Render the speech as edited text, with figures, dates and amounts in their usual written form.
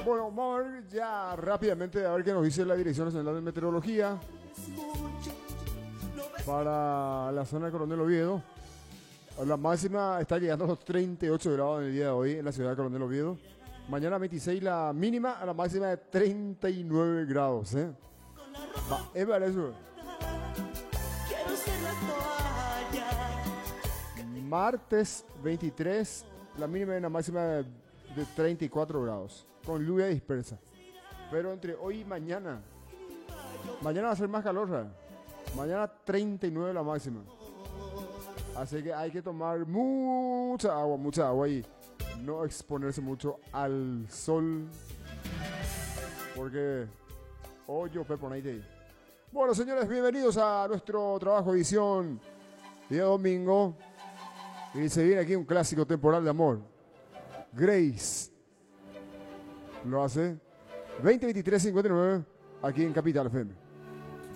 Bueno, vamos a ver ya rápidamente a ver qué nos dice la Dirección Nacional de Meteorología para la zona de Coronel Oviedo. La máxima está llegando a los 38 grados en el día de hoy en la ciudad de Coronel Oviedo. Mañana 26 la mínima, a la máxima de 39 grados. Es para eso. Martes 23, la mínima y la máxima de 34 grados, con lluvia dispersa. Pero entre hoy y mañana va a ser más calor, ¿sabes? Mañana 39 la máxima. Así que hay que tomar mucha agua y no exponerse mucho al sol. Porque hoyo peponite. Bueno, señores, bienvenidos a nuestro trabajo edición día domingo. Y se viene aquí un clásico temporal de amor. Grace lo hace 2023-59 aquí en Capital FM.